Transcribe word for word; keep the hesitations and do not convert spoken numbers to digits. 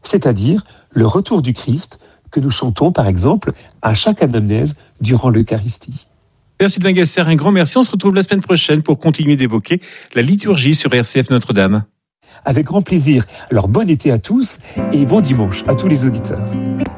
c'est-à-dire le retour du Christ que nous chantons par exemple à chaque anamnèse durant l'Eucharistie. Merci Sylvain Gasser, un grand merci. On se retrouve la semaine prochaine pour continuer d'évoquer la liturgie sur R C F Notre-Dame. Avec grand plaisir. Alors bon été à tous et bon dimanche à tous les auditeurs.